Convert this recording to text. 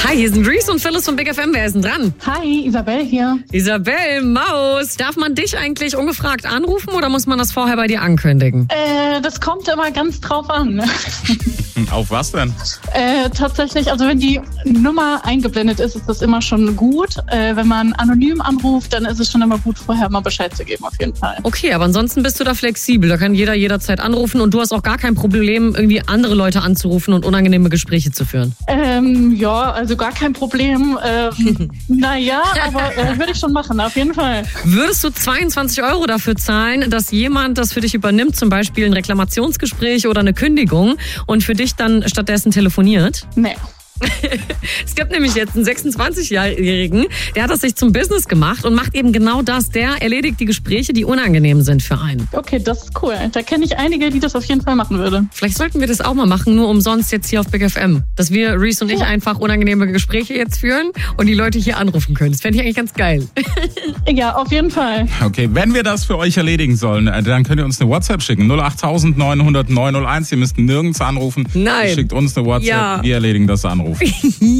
Hi, hier sind Reese und Phyllis von Big FM. Wer ist denn dran? Hi, Isabel hier. Isabel, Maus. Darf man dich eigentlich ungefragt anrufen oder muss man das vorher bei dir ankündigen? Das kommt immer ganz drauf an. Auf was denn? Tatsächlich, also wenn die Nummer eingeblendet ist, ist das immer schon gut. Wenn man anonym anruft, dann ist es schon immer gut, vorher mal Bescheid zu geben, auf jeden Fall. Okay, aber ansonsten bist du da flexibel. Da kann jeder jederzeit anrufen und du hast auch gar kein Problem, irgendwie andere Leute anzurufen und unangenehme Gespräche zu führen. Ja, also gar kein Problem. Naja, aber würde ich schon machen, auf jeden Fall. Würdest du 22 € dafür zahlen, dass jemand das für dich übernimmt, zum Beispiel ein Reklamationsgespräch oder eine Kündigung und für dich dann stattdessen telefoniert? Nee. Es gibt nämlich jetzt einen 26-Jährigen, der hat das sich zum Business gemacht und macht eben genau das. Der erledigt die Gespräche, die unangenehm sind für einen. Okay, das ist cool. Da kenne ich einige, die das auf jeden Fall machen würden. Vielleicht sollten wir das auch mal machen, nur umsonst jetzt hier auf Big FM. Dass wir, Reese und ich, einfach unangenehme Gespräche jetzt führen und die Leute hier anrufen können. Das fände ich eigentlich ganz geil. Ja, auf jeden Fall. Okay, wenn wir das für euch erledigen sollen, dann könnt ihr uns eine WhatsApp schicken. 08000 900 901. Ihr müsst nirgends anrufen. Nein. Ihr schickt uns eine WhatsApp. Ja. Wir erledigen das Anruf.